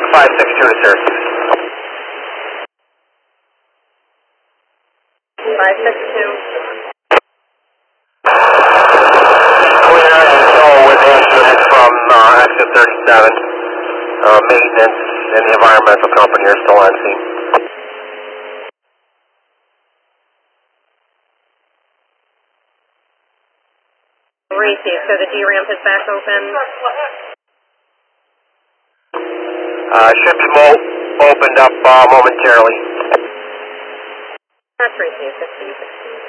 562 to sir. 562. Clear and so with instruments from exit 37. Maintenance and the environmental company are still on scene. Received. So the D-ramp is back open. Should be opened up momentarily. That's received. 1516.